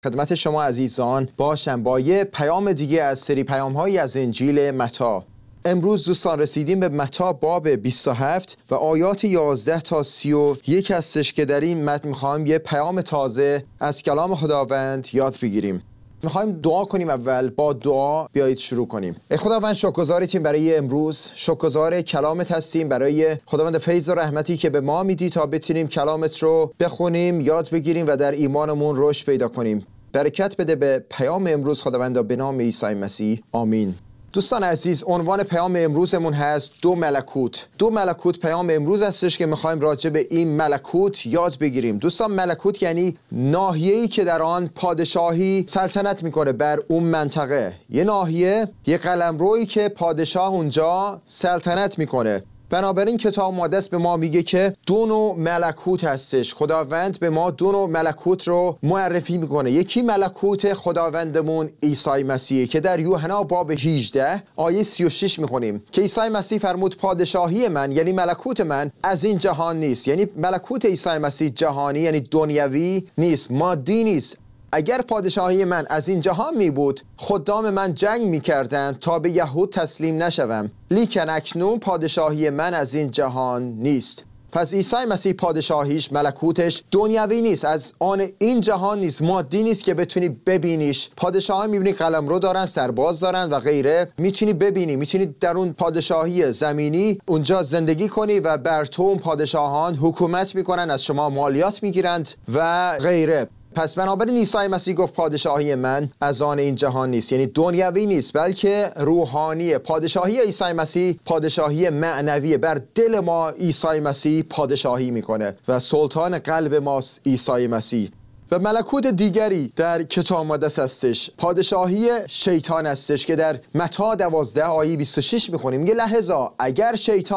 خدمت شما عزیزان باشم با یه پیام دیگه از سری پیام‌هایی از انجیل متی. امروز دوستان رسیدیم به متی باب 27 و آیات 11 تا 31 هستش که در این متن می‌خوایم یه پیام تازه از کلام خداوند یاد بگیریم. میخوایم دعا کنیم. اول با دعا بیایید شروع کنیم. ای خداوند شکرگزاریم برای امروز، شکرگزار کلامت هستیم، برای خداوند فیض و رحمتی که به ما میدی تا بتونیم کلامت رو بخونیم، یاد بگیریم و در ایمانمون رشد پیدا کنیم. برکت بده به پیام امروز خداوند، به نام عیسی مسیح آمین. دوستان عزیز، عنوان پیام امروزمون هست دو ملکوت. دو ملکوت پیام امروز هستش که میخوایم راجع به این ملکوت یاد بگیریم. دوستان ملکوت یعنی ناحیه‌ای که در آن پادشاهی سلطنت میکنه بر اون منطقه. یه ناحیه، یه قلمرویی که پادشاه اونجا سلطنت میکنه. بنابراین کتاب مقدس به ما میگه که دو نوع ملکوت هستش. خداوند به ما دو نوع ملکوت رو معرفی میکنه. یکی ملکوت خداوندمون عیسی مسیح که در یوحنا باب 18 آیه 36 میخونیم که عیسی مسیح فرمود پادشاهی من یعنی ملکوت من از این جهان نیست. یعنی ملکوت عیسی مسیح جهانی، یعنی دنیوی نیست، مادی نیست. اگر پادشاهی من از این جهان می بود، خدام من جنگ می کردند تا به یهود تسلیم نشوم، لیکن اکنون پادشاهی من از این جهان نیست. پس عیسی مسیح پادشاهیش، ملکوتش دنیوی نیست، از آن این جهان نیست، مادی نیست که بتونی ببینیش. پادشاه میبینی قلمرو دارن، سرباز دارن و غیره، میتونی ببینی، میتونی در اون پادشاهی زمینی اونجا زندگی کنی و بر تو اون پادشاهان حکومت میکنن، از شما مالیات میگیرند و غیره. پس بنابراین عیسی مسیح گفت پادشاهی من از آن این جهان نیست، یعنی دنیوی نیست بلکه روحانیه. پادشاهی عیسی مسیح پادشاهی معنویه. بر دل ما عیسی مسیح پادشاهی میکنه و سلطان قلب ماست عیسی مسیح. و ملکوت دیگری در کتاب مقدس هستش، پادشاهی شیطان هستش که در متی 12 آیه 26 میخونیم. میگه لحظا اگر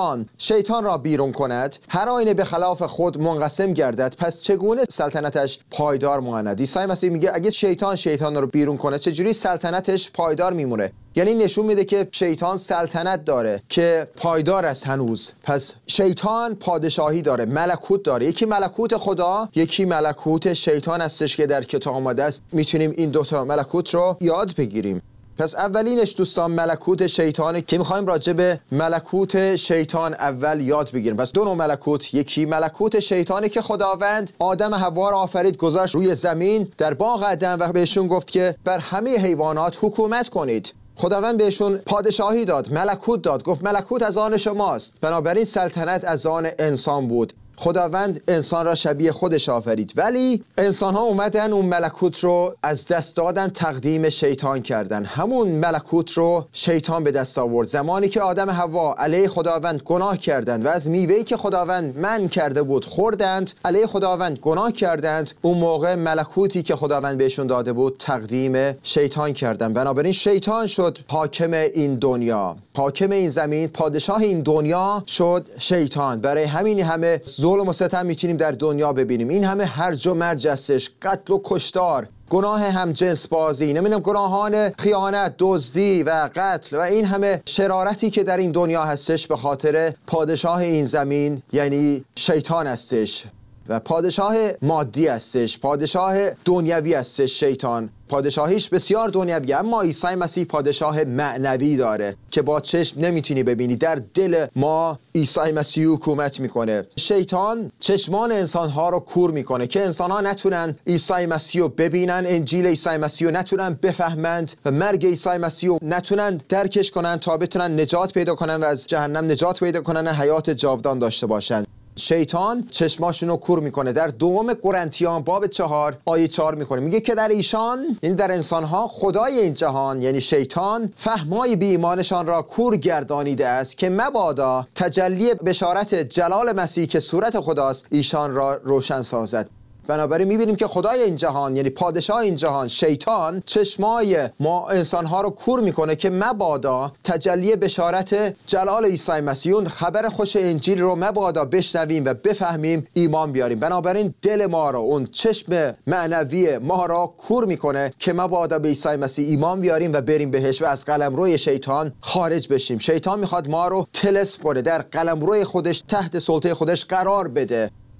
شیطان را بیرون کند، هر آینه به خلاف خود منقسم گردد، پس چگونه سلطنتش پایدار ماند؟ عیسی مسیح میگه اگه شیطان رو بیرون کنه، چجوری سلطنتش پایدار میمونه؟ یعنی نشون میده که شیطان سلطنت داره که پایدار است هنوز. پس شیطان پادشاهی داره، ملکوت داره. یکی ملکوت خدا، یکی ملکوت شیطان هستش که در کتاب مقدس میتونیم این دوتا ملکوت رو یاد بگیریم. پس اولینش دوستان ملکوت شیطانه که میخوایم راجع به ملکوت شیطان اول یاد بگیریم. پس دو نوع ملکوت، یکی ملکوت شیطانه که خداوند آدم حوا را آفرید، گذاشت روی زمین در باغ عدن و بهشون گفت که بر همه حیوانات حکومت کنید. خداوند بهشون پادشاهی داد، ملکوت داد، گفت ملکوت از آن شماست. بنابراین سلطنت از آن انسان بود. خداوند انسان را شبیه خودش آفرید، ولی انسان ها اومدن اون ملکوت رو از دست دادن، تقدیم شیطان کردن. همون ملکوت رو شیطان به دست آورد زمانی که آدم حوا علیه خداوند گناه کردند و از میوه‌ای که خداوند منع کرده بود خوردند، علیه خداوند گناه کردند. اون موقع ملکوتی که خداوند بهشون داده بود تقدیم شیطان کردند. بنابراین شیطان شد حاکم این دنیا، حاکم این زمین، پادشاه این دنیا شد شیطان. برای همین همه ظلم و ستم میتونیم در دنیا ببینیم. این همه هرج و مرج هستش، قتل و کشتار، گناه همجنس بازی، نمیدونم گناهان خیانت، دزدی و قتل و این همه شرارتی که در این دنیا هستش به خاطر پادشاه این زمین یعنی شیطان هستش و پادشاه مادی هستش، پادشاه دنیوی هستش. شیطان پادشاهیش بسیار دنیوی، اما عیسی مسیح پادشاه معنوی داره که با چشم نمیتونی ببینی. در دل ما عیسی مسیح حکومت میکنه. شیطان چشمان انسانها رو کور میکنه که انسانها نتونن عیسی مسیح رو ببینن، انجیل عیسی مسیح رو نتونن بفهمند و مرگ عیسی مسیح رو نتونن درکش کنن تا بتونن نجات پیدا کنن و از جهنم نجات پیدا کنن و حیات جاودان داشته باشن. شیطان چشماشون رو کور میکنه. در دوم قرنتیان باب 4 آیه 4 میکنه، میگه که در ایشان، یعنی در انسانها، خدای این جهان یعنی شیطان فهمای بی ایمانشان را کور گردانیده است که مبادا تجلی بشارت جلال مسیح که صورت خداست ایشان را روشن سازد. بنابراین میبینیم که خدای این جهان یعنی پادشاه این جهان شیطان چشمای ما انسانها رو کور میکنه که مبادا تجلی بشارت جلال عیسی مسیح، اون خبر خوش انجیل رو مبادا بشنویم و بفهمیم، ایمان بیاریم. بنابراین دل ما رو، اون چشم معنوی ما رو کور میکنه که مبادا به عیسی مسیح ایمان بیاریم و بریم بهش و از قلمروی شیطان خارج بشیم. شیطان میخواد ما رو طلسم کنه، در قلمروی خودش، تحت سلطه خودش قرار بده.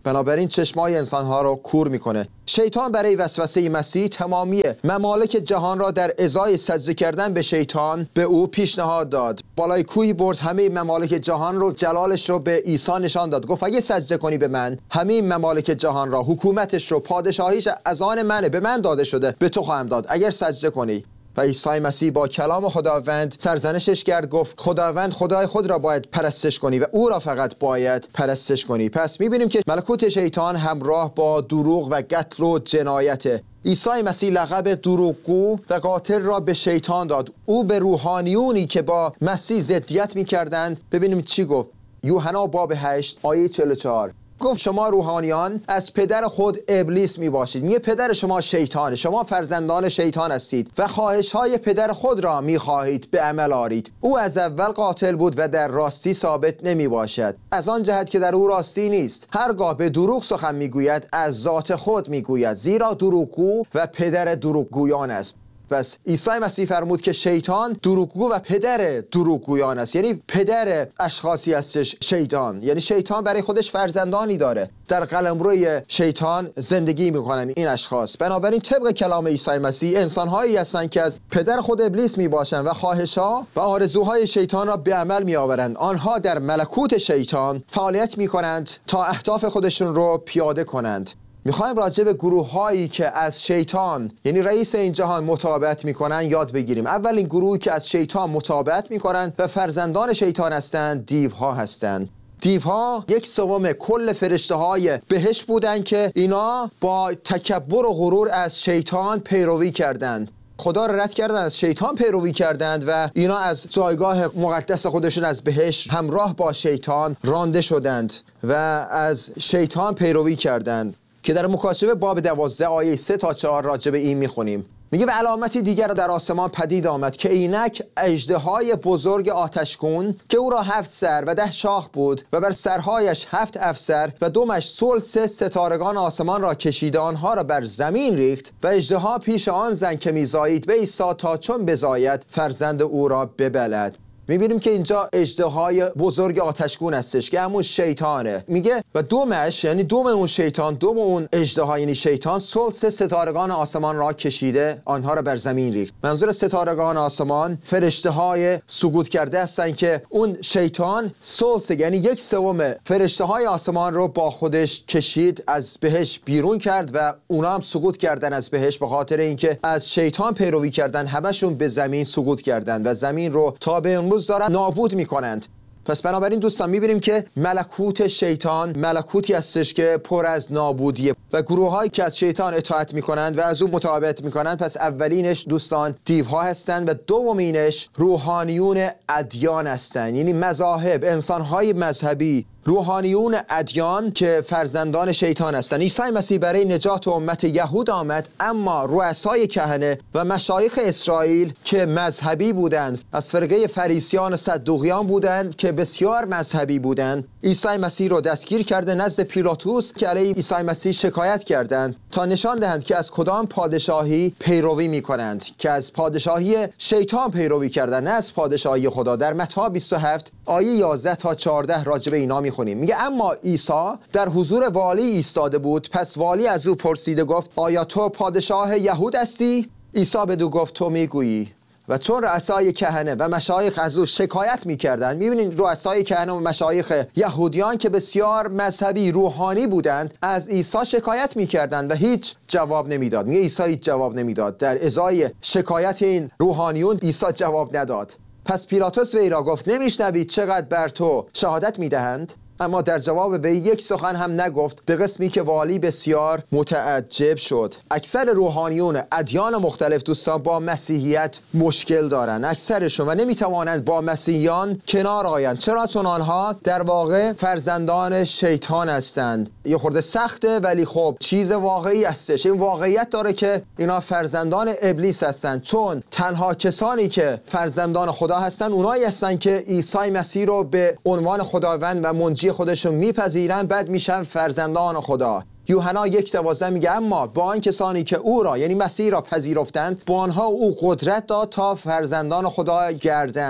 بنابراین چشمای انسانها رو کور میکنه. شیطان برای وسوسه مسیح تمامی ممالک جهان را در ازای سجده کردن به شیطان به او پیشنهاد داد. بالای کوهی برد، همه ممالک جهان رو، جلالش رو به عیسی نشان داد. گفت اگه سجده کنی به من، همه ممالک جهان را، حکومتش رو، پادشاهیش از آن منه، به من داده شده، به تو خواهم داد اگر سجده کنی. و عیسی مسیح با کلام خداوند سرزنشش کرد، گفت خداوند خدای خود را باید پرستش کنی و او را فقط باید پرستش کنی. پس میبینیم که ملکوت شیطان همراه با دروغ و قتل و جنایته. عیسی مسیح لقب دروغگو و قاتل را به شیطان داد. او به روحانیونی که با مسیح ضدیت میکردند، ببینیم چی گفت. یوحنا باب 8 آیه 44 گفت شما روحانیان از پدر خود ابلیس می باشید. میگه پدر شما شیطانه، شما فرزندان شیطان هستید و خواهش های پدر خود را می خواهید به عمل آورید. او از اول قاتل بود و در راستی ثابت نمی باشد، از آن جهت که در او راستی نیست. هرگاه به دروغ سخن می گوید از ذات خود می گوید، زیرا دروغگو و پدر دروغگویان است. پس عیسی مسیح فرمود که شیطان دروغگو و پدر دروغگویان است. یعنی پدر اشخاصی هستش شیطان، یعنی شیطان برای خودش فرزندانی داره، در قلمروی شیطان زندگی میکنن این اشخاص. بنابراین طبق کلام عیسی مسیح انسانهایی هستند که از پدر خود ابلیس میباشند و خواهشها و آرزوهای شیطان را به عمل میآورند. آنها در ملکوت شیطان فعالیت میکنند تا اهداف خودشون رو پیاده کنند. میخوایم راجع به گروه هایی که از شیطان، یعنی رئیس این جهان، متابعت میکنن یاد بگیریم. اولین گروهی که از شیطان متابعت میکنن و فرزندان شیطان هستند، دیوها هستند. دیوها 1/3 کل فرشته های بهشت بودند که اینا با تکبر و غرور از شیطان پیروی کردند. خدا را رد کردند، از شیطان پیروی کردند و اینا از جایگاه مقدس خودشون از بهشت همراه با شیطان رانده شدند و از شیطان پیروی کردند که در مکاشفه باب 12 آیه 3 تا 4 راجع به این میخونیم. میگه و علامتی دیگر در آسمان پدید آمد که اینک اژدهای بزرگ آتشگون که او را 7 سر و 10 شاخ بود و بر سرهایش 7 افسر و دمش ثلث ستارگان آسمان را کشیده، آنها را بر زمین ریخت و اژدها پیش آن زن که میزایید بایستاد تا چون بزاید فرزند او را ببلد. میبینیم که اینجا اژدهای بزرگ آتشگون هستش که همون شیطانه. میگه و دومش، یعنی دوم اون شیطان، دوم اون اژدها یعنی شیطان، ثلث ستارگان آسمان را کشیده، آنها را بر زمین ریخت. منظور ستارگان آسمان فرشته های سقوط کرده هستن که اون شیطان ثلث یعنی 1/3 فرشته های آسمان رو با خودش کشید، از بهشت بیرون کرد و اونا هم سقوط کردن از بهشت به خاطر اینکه از شیطان پیروی کردن. همشون به زمین سقوط کردن و زمین رو تا به دارن نابود میکنند. پس بنابراین دوستان میبینیم که ملکوت شیطان ملکوتی هستش که پر از نابودیه و گروه هایی که از شیطان اطاعت میکنند و از اون مطابقت میکنند. پس اولینش دوستان دیوها هستند و دومینش روحانیون ادیان هستند، یعنی مذاهب، انسان های مذهبی، روحانیون ادیان که فرزندان شیطان هستند. عیسی مسیح برای نجات امت یهود آمد، اما رؤسای کهنه و مشایخ اسرائیل که مذهبی بودند، از فرقه فریسیان و صدوقیان بودند که بسیار مذهبی بودند، عیسی مسیح رو دستگیر کرده نزد پیلاطوس که علیه عیسی مسیح شکایت کردند تا نشان دهند که از کدام پادشاهی پیروی میکنند، که از پادشاهی شیطان پیروی کردند، نه از پادشاهی خدا. در متی 27 آیه 11 تا 14 راجع به اینا میخونیم. میگه اما عیسی در حضور والی ایستاده بود، پس والی از او پرسیده گفت آیا تو پادشاه یهود هستی؟ عیسی بدو گفت تو میگویی. و چون رؤسای کهنه و مشایخ از او شکایت میکردند، میبینید رؤسای کهنه و مشایخ یهودیان که بسیار مذهبی روحانی بودند از عیسی شکایت میکردند و هیچ جواب نمیداد. میگه عیسی هیچ جواب نمیداد. در ازای شکایت این روحانیون عیسی جواب نداد. پس پیلاطوس وی را گفت نمیشنوید چقدر بر تو شهادت میدهند؟ اما در جواب وی یک سخن هم نگفت، به قسمی که والی بسیار متعجب شد. اکثر روحانیون ادیان مختلف دوستان با مسیحیت مشکل دارن، اکثرشون، و نمیتوانند با مسیحیان کنار آیند. چرا؟ چون آنها در واقع فرزندان شیطان هستند. یه خورده سخته ولی خب چیز واقعی هستش. این واقعیت داره که اینا فرزندان ابلیس هستند، چون تنها کسانی که فرزندان خدا هستند اونایی هستند که عیسی مسیح رو به عنوان خداوند و منجی خودشون میپذیرن، بعد میشن فرزندان خدا. یوحنا 1:12 میگه اما با آن کسانی که او را یعنی مسیح را پذیرفتند با آنها او قدرت داد تا فرزندان خدا گردند.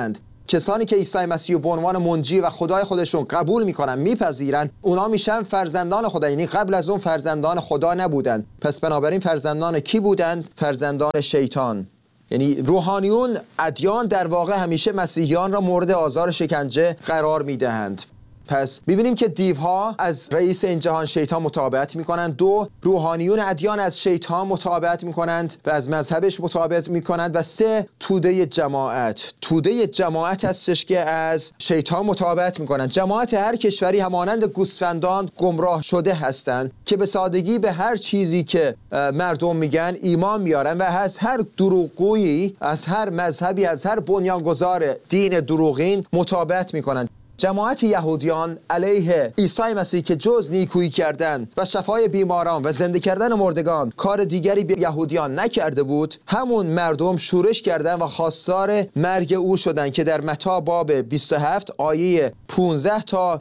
کسانی که عیسی مسیح به عنوان منجی و خدای خودشون قبول میکنن، میپذیرن، اونا میشن فرزندان خدا. یعنی قبل از اون فرزندان خدا نبودن. پس بنابراین فرزندان کی بودند؟ فرزندان شیطان. یعنی روحانیون ادیان در واقع همیشه مسیحیان را مورد آزار شکنجه قرار میدهند. پس می‌بینیم که دیوها از رئیس این جهان شیطان متابعت می‌کنند. 2 روحانیون ادیان از شیطان متابعت می‌کنند و از مذهبش متابعت می‌کنند. و 3 توده جماعت هستش که از شیطان متابعت می‌کنند. جماعت هر کشوری همانند گوسفندان گمراه شده هستند که به سادگی به هر چیزی که مردم میگن ایمان میارن و از هر دروغگویی، از هر مذهبی، از هر بنیانگذار دین دروغین متابعت می‌کنند. جماعت یهودیان علیه عیسی مسیح که جز نیکویی کردن و شفای بیماران و زنده کردن مردگان کار دیگری به یهودیان نکرده بود، همون مردم شورش کردن و خواستار مرگ او شدن که در متی باب 27 آیه 15 تا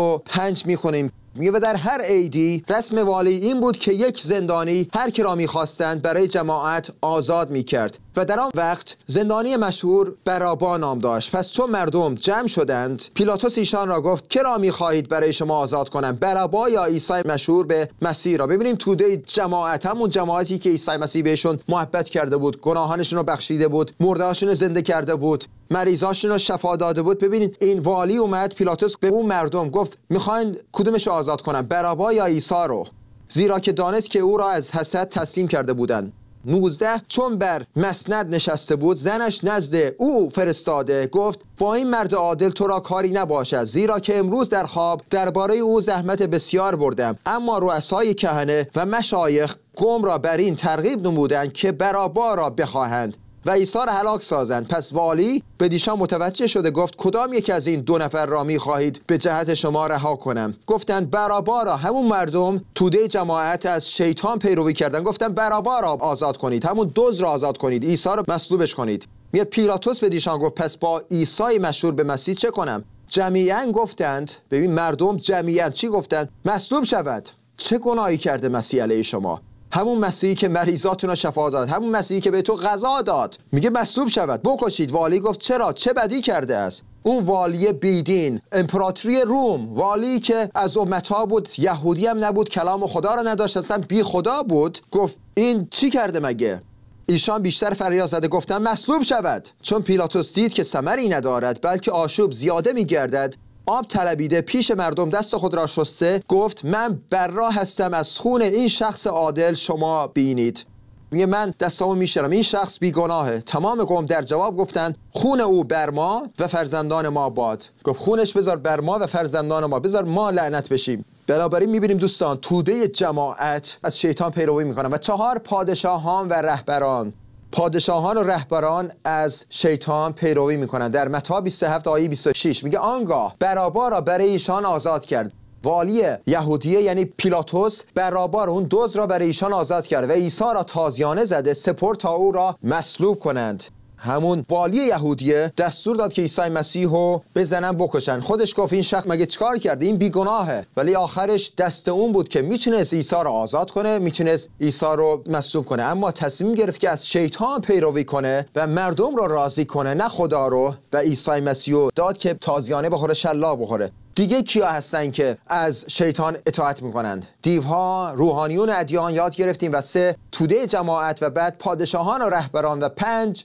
25 میخونیم. و در هر عیدی رسم والی این بود که یک زندانی هر کی را می‌خواستند برای جماعت آزاد می‌کرد و در آن وقت زندانی مشهور بارابا نام داشت. پس چون مردم جمع شدند، پیلاطوس ایشان را گفت که را می‌خواهید برای شما آزاد کنم، بارابا یا عیسی مشهور به مسیح را؟ ببینیم توده جماعت، همون جماعتی که عیسی مسیح بهشون محبت کرده بود، گناهانشون رو بخشیده بود، مرده‌هاشون رو زنده کرده بود، مریضاشون رو شفا داده بود. ببینید این والی اومد، پیلاطوس به اون مردم گفت میخواین کدومش رو آزاد کنم، بارابا یا عیسی رو؟ زیرا که دانست که او را از حسد تسلیم کرده بودند. 19 چون بر مسند نشسته بود، زنش نزد او فرستاده گفت با این مرد عادل تو را کاری نباشد، زیرا که امروز در خواب درباره او زحمت بسیار بردم. اما رؤسای کهنه و مشایخ قوم را بر این ترغیب نمودند که بارابا را بخواهند و عیسی را هلاک سازند. پس والی به دیشان متوجه شده گفت کدام یک از این 2 نفر را می‌خواهید به جهت شما رها کنم؟ گفتند بارابا را. همون مردم توده جماعت از شیطان پیروی کردند، گفتند بارابا را آزاد کنید، همون دزد را آزاد کنید، عیسی را مصلوبش کنید. میاد پیلاطوس به دیشان گفت پس با عیسی مشهور به مسیح چه کنم؟ جمیعاً گفتند، ببین مردم جمیعاً چی گفتند؟ مصلوب شود. چه گناهی کرده مسیح علیه شما؟ همون مسیحی که مریضاتون رو شفا داد، همون مسیحی که به تو غذا داد، میگه مصلوب شود، بکشید. والی گفت چرا؟ چه بدی کرده است؟ اون والی بیدین، امپراتوری روم، والی که از امتها بود، یهودی هم نبود، کلام خدا رو نداشت، اصلا بی خدا بود، گفت این چی کرده مگه؟ ایشان بیشتر فریاد زده گفتن مصلوب شود. چون پیلاطوس دید که ثمری ندارد بلکه آشوب زیاده میگردد، آب طلبیده پیش مردم دست خود را شسته گفت من برا هستم از خون این شخص عادل، شما بینید. میگه من دستامو میشرم، این شخص بیگناهه. تمام قوم در جواب گفتند خون او بر ما و فرزندان ما باد. گفت خونش بذار بر ما و فرزندان ما، بذار ما لعنت بشیم. بنابراین میبینیم دوستان توده جماعت از شیطان پیروی میکنن. و 4 پادشاهان و رهبران، پادشاهان و رهبران از شیطان پیروی میکنند. در متی 27 آیه 26 میگه آنگاه بارابا را برای ایشان آزاد کرد. والی یهودیه یعنی پیلاطوس بارابا را، اون دزد را برای ایشان آزاد کرد و عیسی را تازیانه زده سپرد تا او را مصلوب کنند. همون والی یهودیه دستور داد که عیسی مسیح رو بزنن بکشن. خودش گفت این شخص مگه چیکار کرده؟ این بیگناهه. ولی آخرش دست اون بود که میتونست عیسی رو آزاد کنه، میتونست عیسی رو مصلوب کنه، اما تصمیم گرفت که از شیطان پیروی کنه و مردم رو راضی کنه، نه خدا رو. و عیسی مسیح رو داد که تازیانه بخوره، شلاق بخوره. دیگه کیا هستن که از شیطان اطاعت میکنند؟ دیوها، روحانیون ادیان یاد گرفتیم، و 3 توده جماعت، و بعد پادشاهان و رهبران، و 5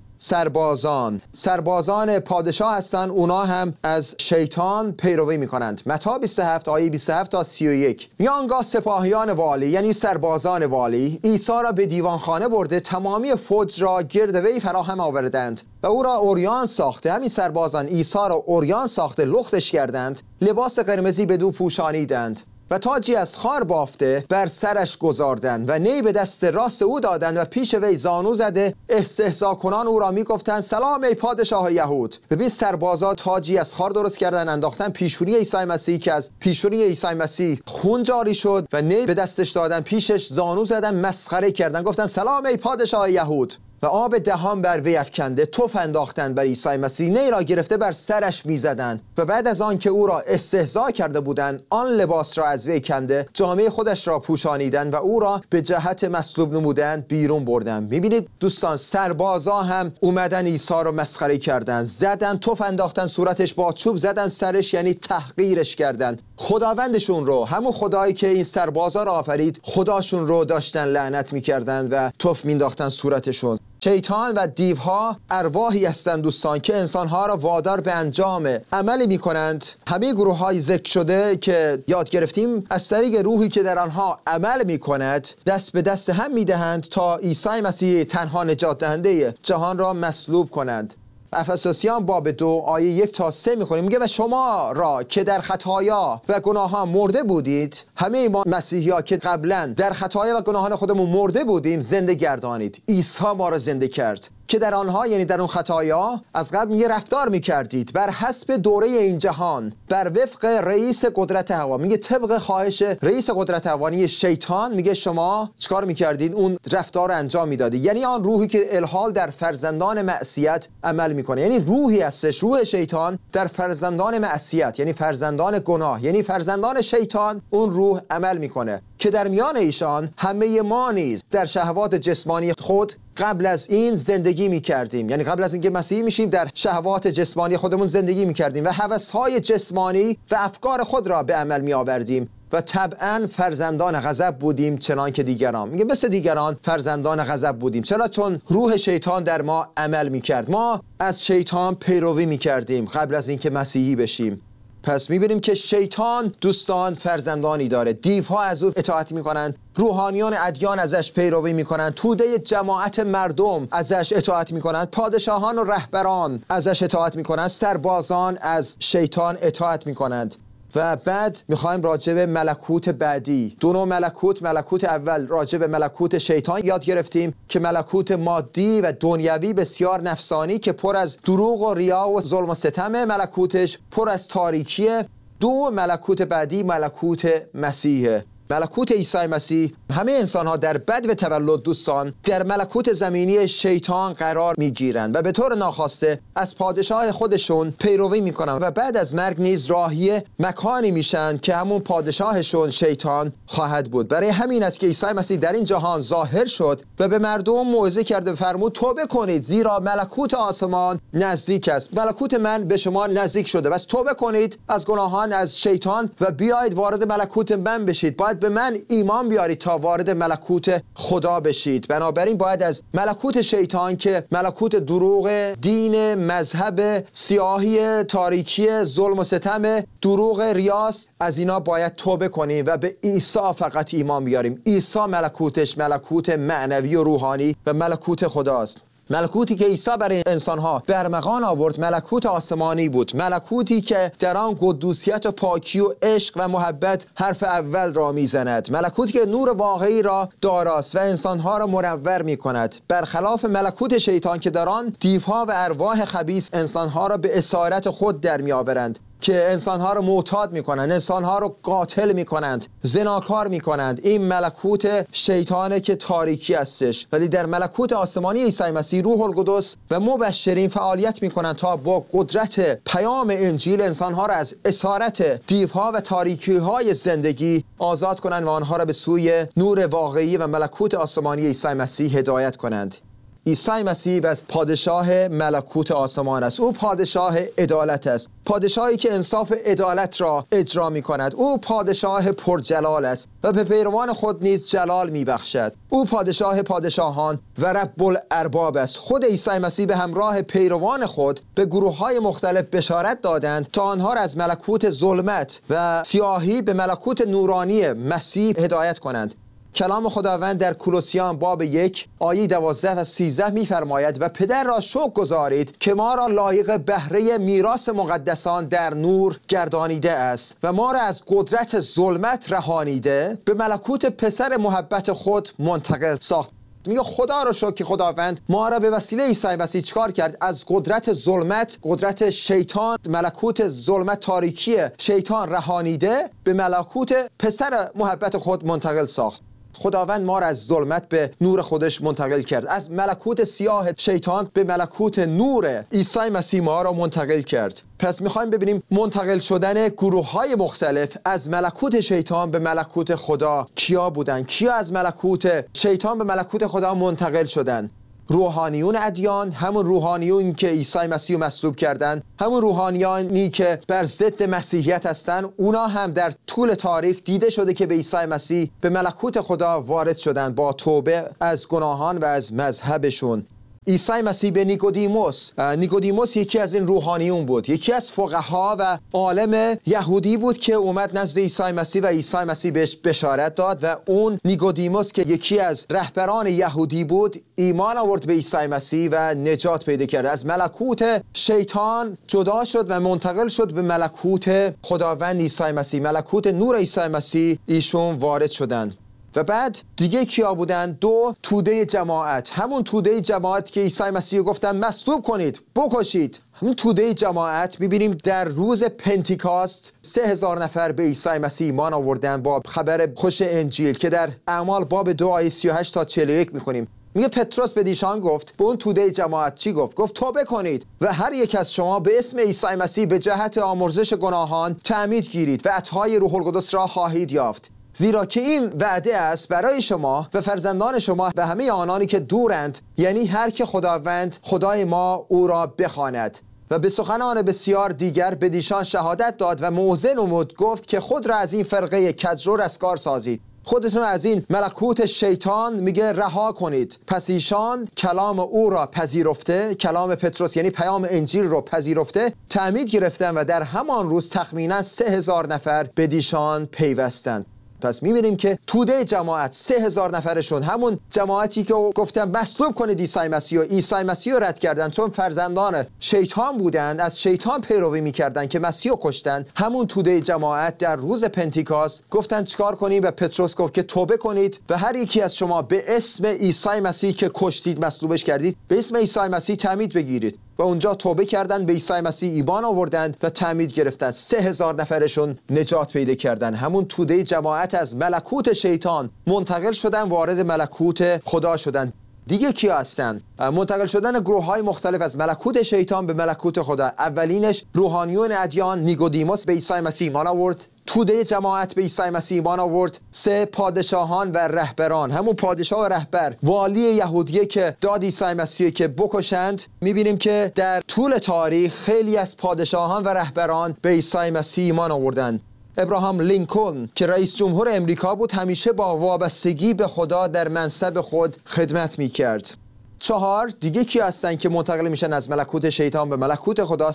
سربازان پادشاه هستن، اونا هم از شیطان پیروی میکنند. متی 27 آیه 27 تا 31 میانگاه سپاهیان والی یعنی سربازان والی عیسی را به دیوانخانه برده تمامی فوج را گرد وی فراهم آوردند و او را عریان ساخته. همین سربازان عیسی را عریان ساخته لختش کردند، لباس قرمزی بدو پوشانیدند و تاجی از خار بافته بر سرش گذاردند و نی به دست راست او دادند و پیش وی زانو زده استهزا کنان او را میگفتند سلام ای پادشاه یهود. ببین سربازا تاجی از خار درست کردن، انداختن پیشونی عیسی مسیح که از پیشونی عیسی مسیح خون جاری شد و نی به دستش دادن، پیشش زانو زدن، مسخره کردن، گفتن سلام ای پادشاه یهود. و آب دهان بر وی افکنده، تف انداختند بر عیسی مسیح، نی را گرفته بر سرش میزدند و بعد از آن که او را استهزا کرده بودند آن لباس را از وی کنده جامه خودش را پوشانیدند و او را به جهت مصلوب نمودند بیرون بردند. میبینید دوستان، سربازا هم اومدن عیسی رو مسخره کردند، زدن، تف انداختن صورتش، با چوب زدن سرش، یعنی تحقیرش کردند. خداوندشون رو، همون خدایی که این سربازا را آفرید، خداشون رو داشتن لعنت میکردند و تف مینداختن صورتشون. شیطان و دیوها ارواحی هستند دوستان که انسانها را وادار به انجام عملی میکنند. همه گروه های ذکر شده که یاد گرفتیم از طریق روحی که در آنها عمل میکند دست به دست هم میدهند تا عیسی مسیح تنها نجات دهنده جهان را مصلوب کنند. افسوسیان باب 2 آیه 1 تا 3 میخونیم، میگه و شما را که در خطایا و گناهان مرده بودید، همه ما مسیحی ها که قبلا در خطایا و گناهان خودمون مرده بودیم، زنده گردانید. عیسی ما را زنده کرد که در آنها، یعنی در اون خطایا، از قبل میگه رفتار میکردید بر حسب دوره این جهان، بر وفق رئیس قدرت هوا. میگه طبق خواهش رئیس قدرت هوایی شیطان، میگه شما چیکار میکردید؟ اون رفتار رو انجام میدادید. یعنی آن روحی که الحال در فرزندان معصیت عمل میکنه، یعنی روحی هستش، روح شیطان در فرزندان معصیت، یعنی فرزندان گناه، یعنی فرزندان شیطان، اون روح عمل میکنه که در میان ایشان همه ما نیز در شهوات جسمانی خود قبل از این زندگی می‌کردیم. یعنی قبل از اینکه مسیحی میشیم در شهوات جسمانی خودمون زندگی می‌کردیم و هوس‌های جسمانی و افکار خود را به عمل می‌آوردیم و طبعاً فرزندان غضب بودیم، چنان که دیگران. میگه مثل دیگران فرزندان غضب بودیم. چرا؟ چون روح شیطان در ما عمل می‌کرد. ما از شیطان پیروی می‌کردیم قبل از اینکه مسیحی بشیم. پس می‌بینیم که شیطان دوستان فرزندانی داره. دیوها از او اطاعت می‌کنند، روحانیان ادیان ازش پیروی می‌کنند، توده جماعت مردم ازش اطاعت می‌کنند، پادشاهان و رهبران ازش اطاعت می‌کنند، سربازان از شیطان اطاعت می‌کنند. و بعد میخوایم راجع به ملکوت بعدی، دو نوع ملکوت اول راجع به ملکوت شیطان یاد گرفتیم که ملکوت مادی و دنیوی بسیار نفسانی که پر از دروغ و ریا و ظلم و ستم، ملکوتش پر از تاریکیه. دو ملکوت بعدی ملکوت مسیحه، ملکوت عیسی مسیح. همه انسان ها در بدو تولد دوستان در ملکوت زمینی شیطان قرار می گیرند و به طور ناخواسته از پادشاه خودشون پیروی می کنند و بعد از مرگ نیز راهی مکانی میشن که همون پادشاهشون شیطان خواهد بود. برای همین است که عیسی مسیح در این جهان ظاهر شد و به مردم موعظه کرده و فرمود توبه کنید زیرا ملکوت آسمان نزدیک است. ملکوت من به شما نزدیک شده، بس توبه کنید از گناهان، از شیطان و بیایید وارد ملکوت من بشید. باید به من ایمان بیارید تا وارد ملکوت خدا بشید. بنابراین باید از ملکوت شیطان که ملکوت دروغ، دین، مذهب، سیاهی، تاریکی، ظلم و ستم، دروغ، ریاست، از اینا باید توبه کنیم و به عیسی فقط ایمان بیاریم. عیسی ملکوتش ملکوت معنوی و روحانی و ملکوت خداست. ملکوتی که عیسی برای انسانها برمغان آورد ملکوت آسمانی بود، ملکوتی که در آن قدوسیت و پاکی و عشق و محبت حرف اول را میزند، ملکوتی که نور واقعی را داراست و انسانها را منور میکند، برخلاف ملکوت شیطان که در آن دیوها و ارواح خبیث انسانها را به اسارت خود در میآورند، که انسانها رو معتاد میکنند، انسانها رو قاتل میکنند، زناکار میکنند. این ملکوت شیطانه که تاریکی هستش. ولی در ملکوت آسمانی عیسی مسیح روح القدس و مبشرین فعالیت میکنند تا با قدرت پیام انجیل انسانها را از اسارت دیوها و تاریکی های زندگی آزاد کنند و آنها را به سوی نور واقعی و ملکوت آسمانی عیسی مسیح هدایت کنند. عیسی مسیح از پادشاه ملکوت آسمان است. او پادشاه عدالت است، پادشاهی که انصاف عدالت را اجرا می کند. او پادشاه پرجلال است و به پیروان خود نیز جلال می بخشد. او پادشاه پادشاهان و رب الارباب است. خود عیسی مسیح به همراه پیروان خود به گروه های مختلف بشارت دادند تا آنها را از ملکوت ظلمت و سیاهی به ملکوت نورانی مسیح هدایت کنند. کلام خداوند در کولوسیان باب 1 آیه 12 و 13 می‌فرماید و پدر را شکر گزارید که ما را لایق بهره میراث مقدسان در نور گردانیده است و ما را از قدرت ظلمت رهانیده به ملکوت پسر محبت خود منتقل ساخت. میگه خدا رو شکر که خداوند ما را به وسیله عیسی مسیح چیکار کرد؟ از قدرت ظلمت، قدرت شیطان، ملکوت ظلمت تاریکی شیطان رهانیده به ملکوت پسر محبت خود منتقل ساخت. خداوند ما را از ظلمت به نور خودش منتقل کرد، از ملکوت سیاه شیطان به ملکوت نور عیسی مسیح ما را منتقل کرد. پس میخوایم ببینیم منتقل شدن گروه‌های مختلف از ملکوت شیطان به ملکوت خدا کیا بودن، کیا از ملکوت شیطان به ملکوت خدا منتقل شدن. روحانیون ادیان، همون روحانیون که عیسی مسیح مصلوب کردن، همون روحانیانی که بر ضد مسیحیت هستن، اونا هم در طول تاریخ دیده شده که به عیسی مسیح به ملکوت خدا وارد شدن با توبه از گناهان و از مذهبشون. عیسی مسیح به نیکودیموس یکی از این روحانیون بود، یکی از فقها و عالم یهودی بود که اومد نزد عیسی مسیح و عیسی مسیح بهش بشارت داد و اون نیکودیموس که یکی از رهبران یهودی بود ایمان آورد به عیسی مسیح و نجات پیدا کرد، از ملکوت شیطان جدا شد و منتقل شد به ملکوت خداوند عیسی مسیح، ملکوت نور عیسی مسیح ایشون وارد شدند. و بعد دیگه کیا بودن؟ 2 توده جماعت، همون توده جماعت که عیسی مسیح گفتن مصلوب کنید، بکشید. همون توده جماعت می‌بینیم در روز پنتیکاست 3000 نفر به عیسی مسیح ایمان آوردن با خبر خوش انجیل که در اعمال باب 2 آیه 38 تا 41 می‌خونیم. میگه پتروس به دیشان گفت، به اون توده جماعت چی گفت؟ گفت توبه کنید و هر یک از شما به اسم عیسی مسیح به جهت آمرزش گناهان تعمید گیرید و عطای روح القدس را خواهید یافت. زیرا که این وعده است برای شما و فرزندان شما و همه آنانی که دورند، یعنی هر که خداوند خدای ما او را بخواند. و به سخنان بسیار دیگر به دیشان شهادت داد و موعظه نمود، گفت که خود را از این فرقه کجرو رستگار سازید، خودتون از این ملکوت شیطان میگه رها کنید. پس ایشان کلام او را پذیرفته، کلام پتروس یعنی پیام انجیل رو پذیرفته، تعمید گرفتن و در همان روز تخمینا 3000 نفر به دیشان پیوستند. پس می‌بینیم که توده جماعت 3000 نفرشون همون جماعتی که گفتن مصلوب کنید عیسی مسیح، و عیسی مسیح رو رد کردن چون فرزندان شیطان بودند، از شیطان پیروی می‌کردن که مسیح رو کشتن. همون توده جماعت در روز پنتیکاست گفتن چیکار کنیم؟ و پتروس گفت که توبه کنید و هر یکی از شما به اسم عیسی مسیح که کشتید، مصلوبش کردید، به اسم عیسی مسیح تعمید بگیرید. و اونجا توبه کردن، به عیسی مسیح ایمان آوردند و تعمید گرفتن. 3000 نفرشون نجات پیدا کردن. همون توده جماعت از ملکوت شیطان منتقل شدن، وارد ملکوت خدا شدن. دیگه کی هستن؟ منتقل شدن گروه‌های مختلف از ملکوت شیطان به ملکوت خدا. اولینش روحانیون ادیان، نیکودیموس به عیسی مسیح ایمان آورد. توده جماعت به عیسی مسیح ایمان آورد. 3 پادشاهان و رهبران، همون پادشاه و رهبر والی یهودیه که داد عیسی مسیح که بکشند. می‌بینیم که در طول تاریخ خیلی از پادشاهان و رهبران به عیسی مسیح ایمان آوردند. ابراهام لینکلن که رئیس جمهور امریکا بود، همیشه با وابستگی به خدا در منصب خود خدمت می‌کرد. 4 دیگه کی هستن که منتقل میشن از ملکوت شیطان به ملکوت خدا؟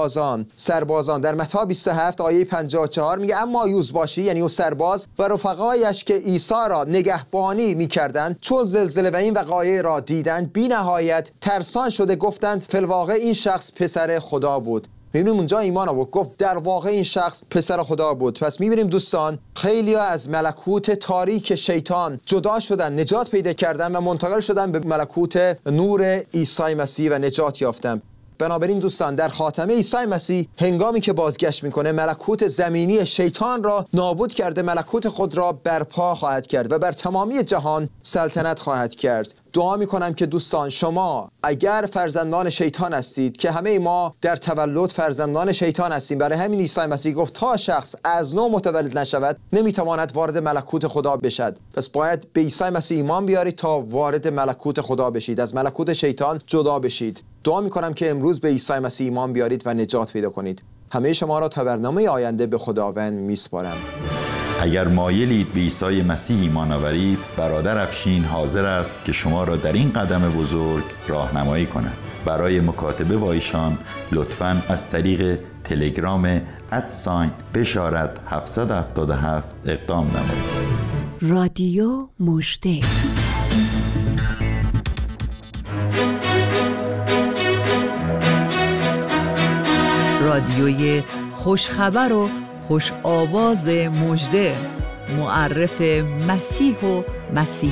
سربازان در متی 27 آیه 54 میگه اما یوزباشی یعنی اون سرباز و رفقایش که عیسی را نگهبانی میکردند چون زلزله و این وقایع را دیدند بی نهایت ترسان شده، گفتند فی الواقع این شخص پسر خدا بود. میبینیم اونجا ایمان آورد، گفت در واقع این شخص پسر خدا بود. پس میبینیم دوستان خیلی از ملکوت تاریک شیطان جدا شدن، نجات پیدا کردن و منتقل شدن به ملکوت نور عیسی مسیح و نجات یافتن. بنابراین دوستان در خاتمه عیسی مسیح هنگامی که بازگشت میکنه ملکوت زمینی شیطان را نابود کرده، ملکوت خود را برپا خواهد کرد و بر تمامی جهان سلطنت خواهد کرد. دعا میکنم که دوستان شما اگر فرزندان شیطان هستید، که همه ما در تولد فرزندان شیطان هستیم، برای همین عیسی مسیح گفت تا شخص از نو متولد نشود نمیتواند وارد ملکوت خدا بشد. پس باید به عیسی مسیح ایمان بیارید تا وارد ملکوت خدا بشید، از ملکوت شیطان جدا بشید. دعا میکنم که امروز به عیسی مسیح ایمان بیارید و نجات پیدا کنید. همه شما را تا برنامه آینده به خداوند میسپارم. اگر مایلید به عیسی مسیح ایمان آورید، برادر افشین حاضر است که شما را در این قدم بزرگ راهنمایی کند. برای مکاتبه با ایشان لطفاً از طریق تلگرام @بشارت 777 اقدام نمایید. رادیو مژده، رادیوی خوشخبر و خوش آواز مژده، معرف مسیح و مسیح